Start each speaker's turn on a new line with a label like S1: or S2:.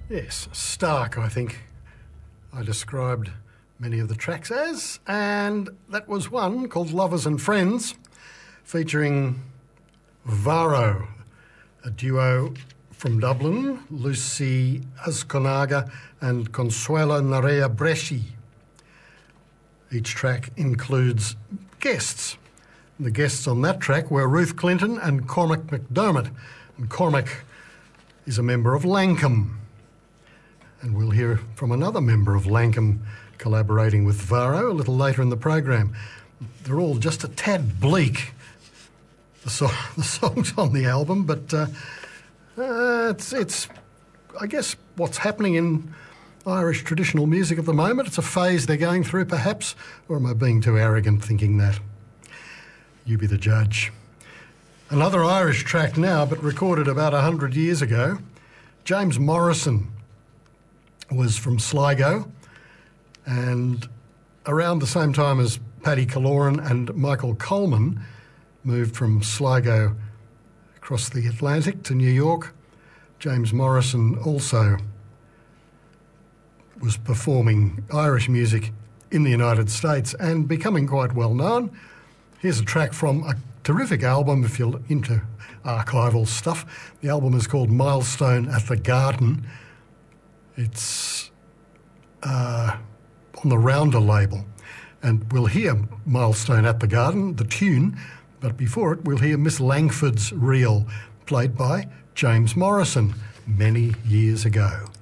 S1: Yes, stark, I think I described many of the tracks as, and that was one called Lovers and Friends, featuring Varo, a duo from Dublin, Lucy Azconaga and Consuelo Narea Bresci. Each track includes guests. The guests on that track were Ruth Clinton and Cormac McDermott. And Cormac is a member of Lankum. And we'll hear from another member of Lankum collaborating with Varo a little later in the program. They're all just a tad bleak, the songs on the album, but it's I guess what's happening in Irish traditional music at the moment. It's a phase they're going through, perhaps, or am I being too arrogant thinking that? You be the judge. Another Irish track now, but recorded about 100 years ago. James Morrison was from Sligo, and around the same time as Paddy Kaloran and Michael Coleman moved from Sligo across the Atlantic to New York, James Morrison also was performing Irish music in the United States and becoming quite well known. Here's a track from a terrific album if you're into archival stuff. The album is called Milestone at the Garden. It's on the Rounder label. And we'll hear Milestone at the Garden, the tune, but before it we'll hear Miss Langford's Reel, played by James Morrison many years ago.